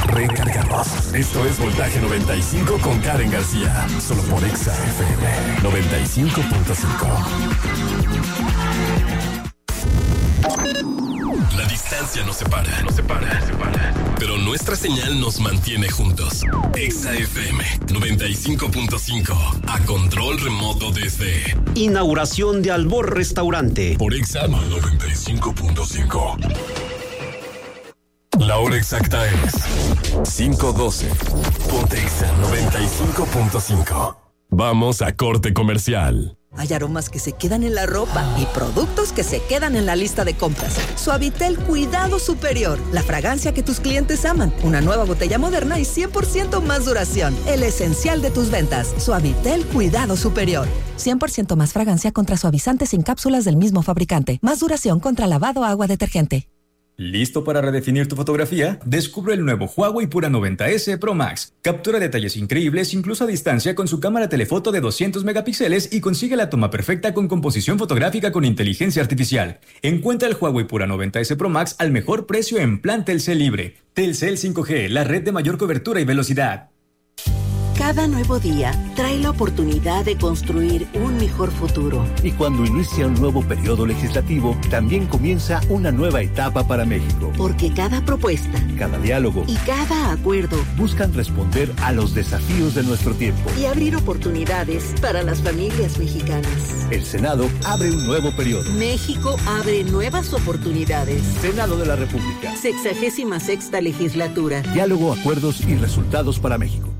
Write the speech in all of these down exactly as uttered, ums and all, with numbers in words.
Recargados. Esto es Voltaje noventa y cinco con Karen García. Solo por Exa F M noventa y cinco punto cinco. La distancia nos separa, nos separa, separa. Pero nuestra señal nos mantiene juntos. Exa F M noventa y cinco punto cinco. A control remoto desde... Inauguración de Albor Restaurante. Por Exa noventa y cinco punto cinco. La hora exacta es cinco doce. Ponte Exa noventa y cinco punto cinco. Vamos a corte comercial. Hay aromas que se quedan en la ropa y productos que se quedan en la lista de compras. Suavitel Cuidado Superior, la fragancia que tus clientes aman. Una nueva botella moderna y cien por ciento más duración. El esencial de tus ventas. Suavitel Cuidado Superior. cien por ciento más fragancia contra suavizantes sin cápsulas del mismo fabricante. Más duración contra lavado agua detergente. ¿Listo para redefinir tu fotografía? Descubre el nuevo Huawei Pura noventa ese Pro Max. Captura detalles increíbles incluso a distancia con su cámara telefoto de doscientos megapíxeles y consigue la toma perfecta con composición fotográfica con inteligencia artificial. Encuentra el Huawei Pura noventa ese Pro Max al mejor precio en plan Telcel Libre. Telcel cinco G, la red de mayor cobertura y velocidad. Cada nuevo día trae la oportunidad de construir un mejor futuro. Y cuando inicia un nuevo periodo legislativo, también comienza una nueva etapa para México. Porque cada propuesta, cada diálogo y cada acuerdo buscan responder a los desafíos de nuestro tiempo y abrir oportunidades para las familias mexicanas. El Senado abre un nuevo periodo. México abre nuevas oportunidades. Senado de la República. Sexagésima sexta legislatura. Diálogo, acuerdos y resultados para México.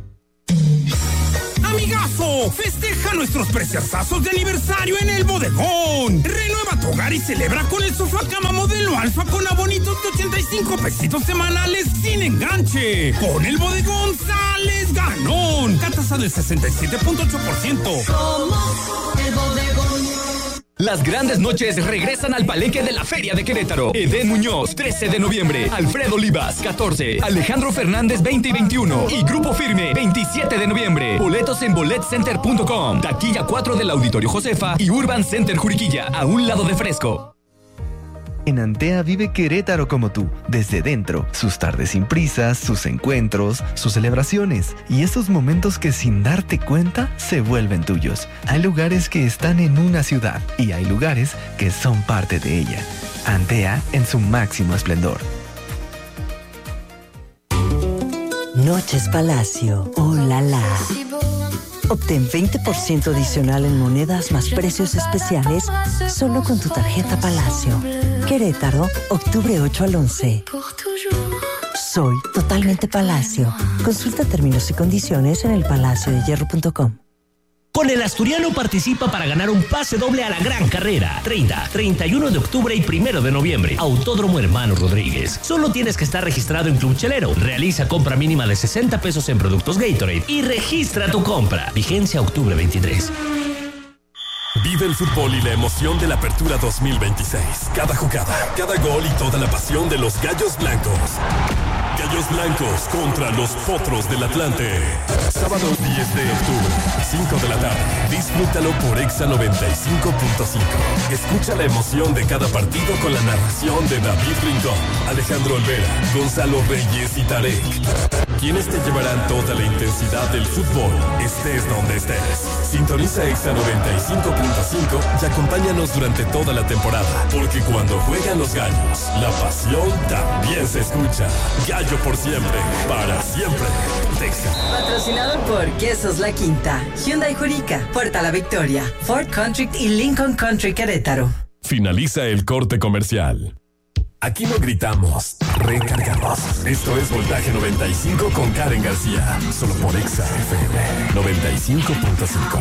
¡Amigazo! Festeja nuestros preciosazos de aniversario en el bodegón. Renueva tu hogar y celebra con el sofá cama modelo alfa con abonitos de ochenta y cinco pesitos semanales sin enganche. Con el bodegón sales ganón. Catasa del sesenta y siete punto ocho por ciento. Somos el bodegón. Las grandes noches regresan al Palenque de la Feria de Querétaro. Edén Muñoz, trece de noviembre. Alfredo Olivas, catorce. Alejandro Fernández, veinte y veintiuno. Y Grupo Firme, veintisiete de noviembre. Boletos en bolet center punto com. Taquilla cuatro del Auditorio Josefa y Urban Center Juriquilla, a un lado de Fresco. En Antea vive Querétaro como tú, desde dentro, sus tardes sin prisas, sus encuentros, sus celebraciones y esos momentos que sin darte cuenta se vuelven tuyos. Hay lugares que están en una ciudad y hay lugares que son parte de ella. Antea en su máximo esplendor. Noches Palacio, oh la la. Obtén veinte por ciento adicional en monedas más precios especiales solo con tu tarjeta Palacio. Querétaro, octubre ocho al once. Soy totalmente Palacio. Consulta términos y condiciones en el palacio de hierro punto com. Con el Asturiano participa para ganar un pase doble a la gran carrera. treinta, treinta y uno de octubre y primero de noviembre. Autódromo Hermanos Rodríguez. Solo tienes que estar registrado en Club Chelero. Realiza compra mínima de sesenta pesos en productos Gatorade y registra tu compra. Vigencia octubre veintitrés. Vive el fútbol y la emoción de la Apertura dos mil veintiséis. Cada jugada, cada gol y toda la pasión de los Gallos Blancos. Gallos Blancos contra los Potros del Atlante. Sábado diez de octubre, cinco de la tarde. Disfrútalo por Exa noventa y cinco punto cinco. Escucha la emoción de cada partido con la narración de David Rincón, Alejandro Olvera, Gonzalo Reyes y Tarek. Quienes te llevarán toda la intensidad del fútbol, estés donde estés. Sintoniza Exa noventa y cinco punto cinco y acompáñanos durante toda la temporada, porque cuando juegan los gallos, la pasión también se escucha. Gallo por siempre, para siempre. Texas. Patrocinado por Quesos La Quinta, Hyundai Jurica, Puerta La Victoria, Ford Country y Lincoln Country Querétaro. Finaliza el corte comercial. Aquí no gritamos, recargamos. Esto es Voltaje noventa y cinco con Karen García. Solo por Exa F M noventa y cinco punto cinco.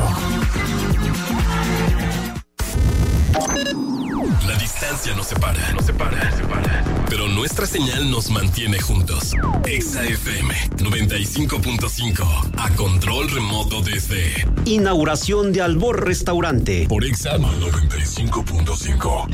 La distancia nos separa, nos separa, separa. Pero nuestra señal nos mantiene juntos. Exa F M noventa y cinco punto cinco. A control remoto desde... Inauguración de Albor Restaurante. Por Exa noventa y cinco punto cinco.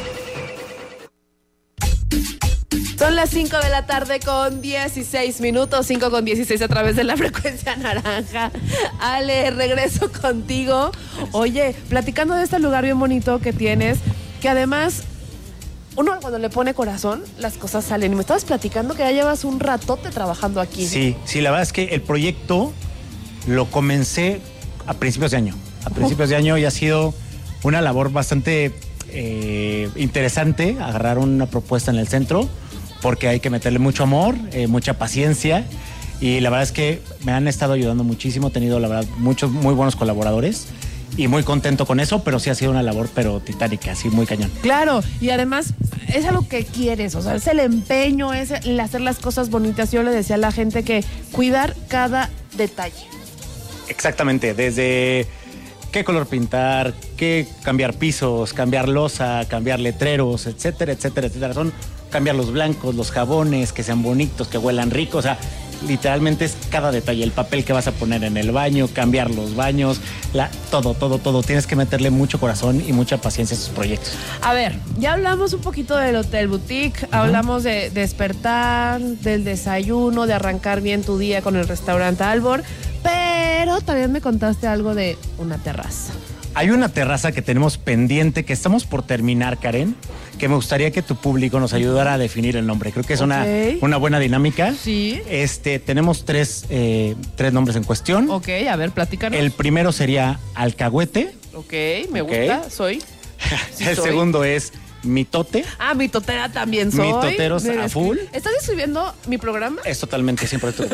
Son las cinco de la tarde con dieciséis minutos, cinco con dieciséis a través de la frecuencia naranja. Ale, regreso contigo. Oye, platicando de este lugar bien bonito que tienes, que además uno cuando le pone corazón, las cosas salen. Y me estabas platicando que ya llevas un ratote trabajando aquí. Sí, sí, la verdad es que el proyecto lo comencé a principios de año. A principios de año y ha sido una labor bastante eh, interesante, agarrar una propuesta en el centro, porque hay que meterle mucho amor, eh, mucha paciencia. Y la verdad es que me han estado ayudando muchísimo. He tenido, la verdad, muchos muy buenos colaboradores. Y muy contento con eso, pero sí ha sido una labor, pero titánica, así muy cañón. Claro, y además es algo que quieres, o sea, es el empeño, es el hacer las cosas bonitas. Yo le decía a la gente que cuidar cada detalle. Exactamente, desde qué color pintar, qué cambiar pisos, cambiar losa, cambiar letreros, etcétera, etcétera, etcétera. Son cambiar los blancos, los jabones, que sean bonitos, que huelan ricos, o sea, literalmente es cada detalle, el papel que vas a poner en el baño, cambiar los baños, la, todo, todo, todo. Tienes que meterle mucho corazón y mucha paciencia a esos proyectos. A ver, ya hablamos un poquito del Hotel Boutique, uh-huh. hablamos de despertar, del desayuno, de arrancar bien tu día con el restaurante Albor, pero también me contaste algo de una terraza. Hay una terraza que tenemos pendiente, que estamos por terminar, Karen, que me gustaría que tu público nos ayudara a definir el nombre. Creo que es okay. una, una buena dinámica. Sí. Este, tenemos tres, eh, tres nombres en cuestión. Ok, a ver, platícanos. El primero sería Alcahuete. Ok, me okay. gusta, soy. Sí, el soy. segundo es Mitote. Ah, mitotera también soy. Mitoteros a full. ¿Estás escribiendo mi programa? Es totalmente siempre tu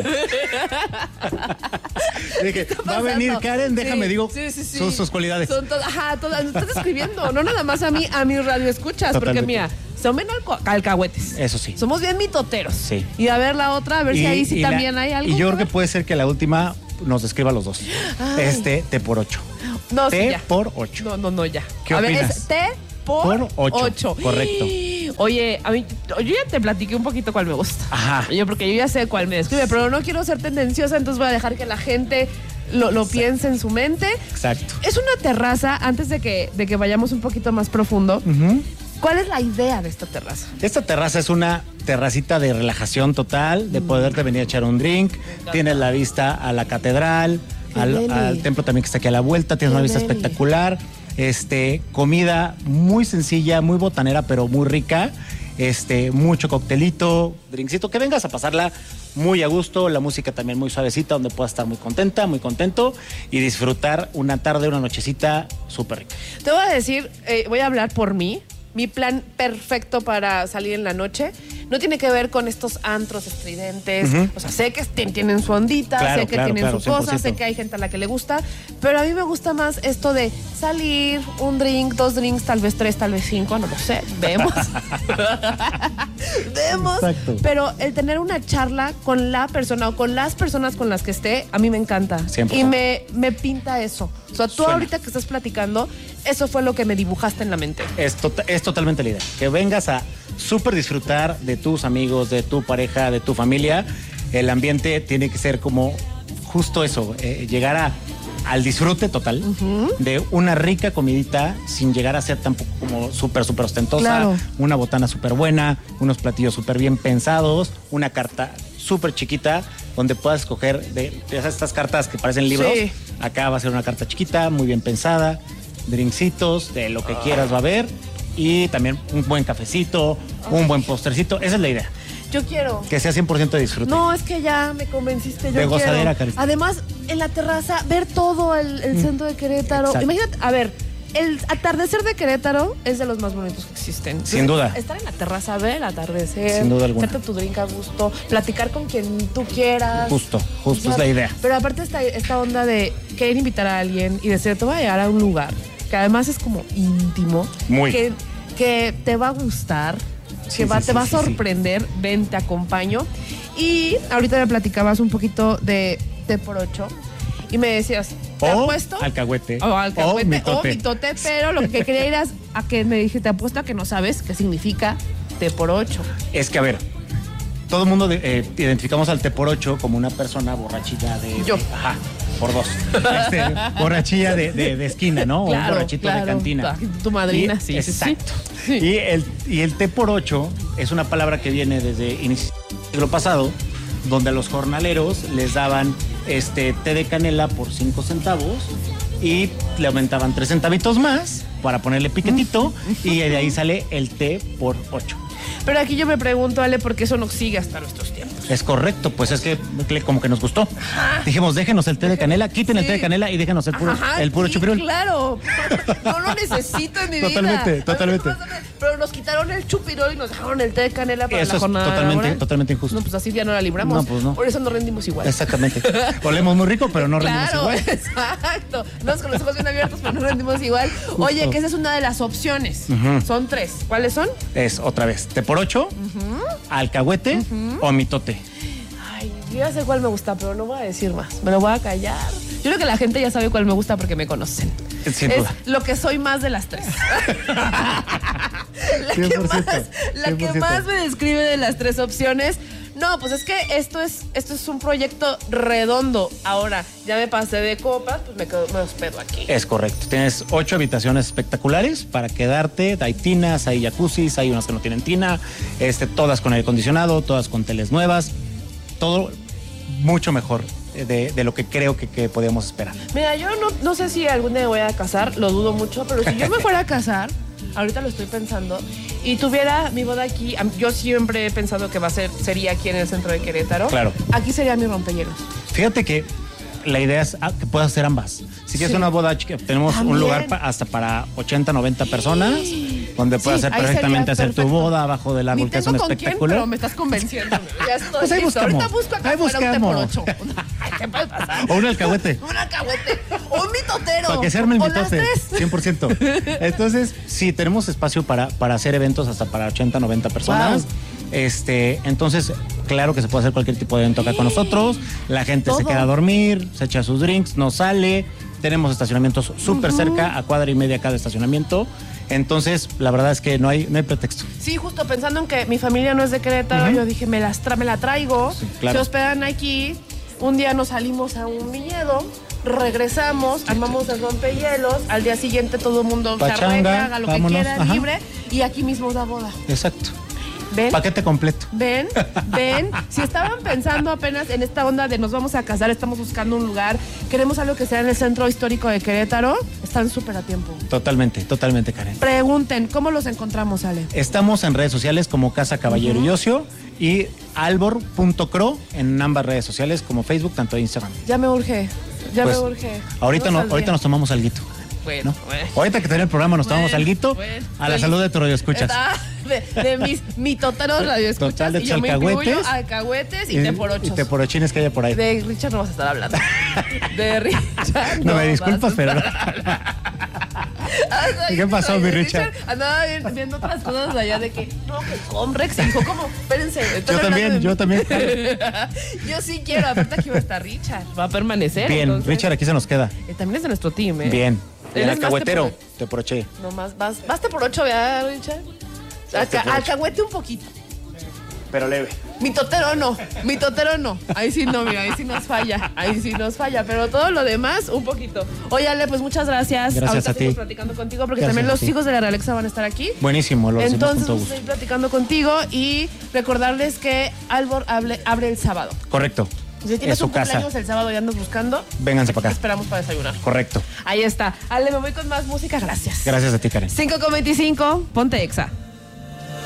Dije, va a venir Karen, déjame, sí, digo sí, sí, sí. Sus, sus cualidades. Son to- Ajá, todas. Estás escribiendo, no nada más a mí, a mi radio escuchas, totalmente. Porque mira, son bien alco- alcahuetes. Eso sí. Somos bien mitoteros. Sí. Y a ver la otra, a ver y, si ahí sí también la, hay algo. Y yo creo que puede ser que la última nos describa a los dos. Ay. Este, T por ocho. No, T sí, ya. por ocho. No, no, no, ya. ¿Qué a opinas? ver, es T por, por ocho. ocho. Correcto. Oye, a mí, yo ya te platiqué un poquito cuál me gusta. Ajá. Yo, porque yo ya sé cuál me describe, pero no quiero ser tendenciosa, entonces voy a dejar que la gente lo, lo piense en su mente. Exacto. Es una terraza, antes de que, de que vayamos un poquito más profundo. Uh-huh. ¿Cuál es la idea de esta terraza? Esta terraza es una terracita de relajación total, de poderte venir a echar un drink. Tienes la vista a la catedral, al, al templo también que está aquí a la vuelta. Tienes una vista espectacular. Este, comida muy sencilla, muy botanera, pero muy rica. Este, mucho coctelito, drinkcito, que vengas a pasarla muy a gusto, la música también muy suavecita, donde puedas estar muy contenta, muy contento y disfrutar una tarde, una nochecita súper rica. Te voy a decir, eh, voy a hablar por mí. Mi plan perfecto para salir en la noche no tiene que ver con estos antros estridentes. Uh-huh. O sea, sé que tienen su ondita, claro, sé que claro, tienen claro, su cien por ciento. cosa, sé que hay gente a la que le gusta, pero a mí me gusta más esto de salir, un drink, dos drinks, tal vez tres, tal vez cinco, no lo sé, vemos. Vemos. Exacto. Pero el tener una charla con la persona o con las personas con las que esté, a mí me encanta. cien por ciento. Y me, me pinta eso. O sea, tú Suena. ahorita que estás platicando, eso fue lo que me dibujaste en la mente. Es, to- es totalmente la idea. Que vengas a súper disfrutar de tus amigos, de tu pareja, de tu familia. El ambiente tiene que ser como justo eso, eh, llegar a, al disfrute total uh-huh. de una rica comidita sin llegar a ser tampoco como súper, súper ostentosa. Claro. Una botana súper buena, unos platillos súper bien pensados, una carta súper chiquita donde puedas escoger de, de estas cartas que parecen libros. Sí. Acá va a ser una carta chiquita, muy bien pensada, drinkcitos, de lo que ah. quieras va a haber y también un buen cafecito, okay. un buen postrecito. Esa es la idea. Yo quiero. Que sea cien por ciento de disfrute. No, es que ya me convenciste. Yo de gozadera, quiero. Además, en la terraza, ver todo el, el mm. centro de Querétaro. Exacto. Imagínate, a ver, el atardecer de Querétaro es de los más bonitos que existen. Sin duda. Estar en la terraza, ver el atardecer. Sin duda alguna. Hacerte tu drink a gusto, platicar con quien tú quieras. Justo, justo o sea, es la idea. Pero aparte esta, esta onda de querer invitar a alguien y decir, te voy a llegar a un lugar que además es como íntimo. Muy. Que, que te va a gustar. Sí, que va, sí, te sí, va a sí, sorprender, sí. Ven, te acompaño. Y ahorita me platicabas un poquito de T por ocho y me decías, ¿te o apuesto? Alcahuete. O alcahuete, o mitote. O mitote, pero lo que quería era a que me dije, te apuesto a que no sabes qué significa T por ocho. Es que, a ver, todo el mundo de, eh, identificamos al T por ocho como una persona borrachilla de... Yo. De, ajá, por dos. Este, borrachilla de, de, de esquina, ¿no? Claro, o un borrachito claro. de cantina. Tu madrina, y, sí. Exacto. Sí. Y, el, y el T por ocho es una palabra que viene desde inicio del siglo pasado, donde a los jornaleros les daban este té de canela por cinco centavos y le aumentaban tres centavitos más para ponerle piquetito y de ahí sale el té por ocho. Pero aquí yo me pregunto, Ale, ¿por qué eso no sigue hasta nuestros tiempos? Es correcto, pues es que como que nos gustó. Ajá. Dijimos, déjenos el té de canela, quiten sí. el té de canela y déjenos el puro, Ajá, el puro sí, chupirul. Claro, no lo necesito en mi totalmente, vida. Totalmente, totalmente. Pero nos quitaron el chupirul y nos dejaron el té de canela para eso la jornada es totalmente, laboral. totalmente injusto. No, pues así ya no la libramos. No, pues no. Por eso no rendimos igual. Exactamente. Olemos muy rico, pero no rendimos claro, igual. Exacto. Nos con los ojos bien abiertos, pero no rendimos igual. Justo. Oye, que esa es una de las opciones. Uh-huh. Son tres. ¿Cuáles son? Es otra vez, té por ocho, uh-huh. alcahuete uh-huh. o mitote. Ay, yo ya sé cuál me gusta, pero no voy a decir más. Me lo voy a callar. Yo creo que la gente ya sabe cuál me gusta porque me conocen. Sin es duda. Lo que soy más de las tres. la que, más, la que más me describe de las tres opciones. No, pues es que esto es, esto es un proyecto redondo. Ahora, ya me pasé de copas, pues me, quedo, me hospedo aquí. Es correcto. Tienes ocho habitaciones espectaculares para quedarte. Hay tinas, hay jacuzzis, hay unas que no tienen tina. Este, todas con aire acondicionado, todas con teles nuevas. Todo mucho mejor de, de lo que creo que, que podíamos esperar. Mira, yo no, no sé si algún día me voy a casar, lo dudo mucho, pero si yo me fuera a casar, ahorita lo estoy pensando, y tuviera mi boda aquí, yo siempre he pensado que va a ser, sería aquí en el centro de Querétaro. Claro. Aquí sería mi rompehielos. Fíjate que la idea es que puedas hacer ambas. Si quieres sí. una boda chica, tenemos ¿También? un lugar pa, hasta para ochenta, noventa personas, sí. donde puedas sí, hacer perfectamente hacer tu boda abajo del árbol, que es un espectáculo. Quién, pero me estás convenciendo. Ya estoy pues ahí listo. buscamos. Ahorita busco acá ahí fuera un té por ocho. ¿Qué puede pasar? O un alcahuete. Un alcahuete. O un mitotero. Para que se arme el o mitote. cien por ciento. Entonces, sí, tenemos espacio para, para hacer eventos hasta para ochenta, noventa personas. Wow. Este, entonces, claro que se puede hacer cualquier tipo de evento acá con nosotros. La gente Todo. se queda a dormir, se echa sus drinks, no sale. Tenemos estacionamientos súper uh-huh. cerca, a cuadra y media cada estacionamiento. Entonces, la verdad es que no hay, no hay pretexto. Sí, justo pensando en que mi familia no es de Querétaro, uh-huh. yo dije, me, las tra- me la traigo, sí, claro. se hospedan aquí. Un día nos salimos a un viñedo, regresamos, armamos el rompehielos, al día siguiente todo el mundo Pachanga, se arregla, haga lo vámonos, que quiera, ajá. libre, y aquí mismo da boda. Exacto. ¿Ven? Paquete completo. ¿Ven? ¿Ven? Si estaban pensando apenas en esta onda de nos vamos a casar, estamos buscando un lugar, queremos algo que sea en el centro histórico de Querétaro, están súper a tiempo. Totalmente, totalmente, Karen. Pregunten, ¿cómo los encontramos, Ale? Estamos en redes sociales como Casa Caballero uh-huh. y Ocio y albor punto cro en ambas redes sociales como Facebook, tanto Instagram. Ya me urge, ya pues, me urge. Ahorita, no, ahorita nos tomamos alguito. Bueno, ¿no? bueno. Ahorita que tenemos el programa nos bueno, tomamos alguito bueno, a la pues, salud de tu radioescuchas. De, de mis mitoteros radioescuchas. Total de y yo me incluyo alcahuetes y, y te por ochos. Y te por ochines que haya por ahí. De Richard no vas a estar hablando. De Richard no, no me disculpas, pero no. ¿Qué pasó, mi Richard? Richard? Andaba viendo otras cosas allá de que no, que Comrex y dijo como, espérense. Yo también, yo también. Yo sí quiero, aparte aquí va a estar Richard, va a permanecer. Bien, entonces, Richard aquí se nos queda. Eh, también es de nuestro team, ¿eh? Bien. El alcahuetero, te por ocho. No más, vas, vas te por ocho, ¿verdad, Richard? Alca, alcahuete un poquito. Pero leve. Mi totero no, mi totero no. Ahí sí no, mira, ahí sí nos falla. Ahí sí nos falla, pero todo lo demás, un poquito. Oye, Ale, pues muchas gracias. Gracias Ahorita a ti. Estamos platicando contigo porque Gracias también los hijos de la Realexa van a estar aquí. Buenísimo, lo hacemos Entonces, con todo gusto. gusto. Estoy platicando contigo y recordarles que Albor abre, abre el sábado. Correcto. Si tienes su un casa. cumpleaños el sábado y andas buscando, vénganse para acá. Esperamos para desayunar. Correcto. Ahí está. Ale, me voy con más música. Gracias. Gracias a ti, Karen. cinco con veinticinco, ponte Exa.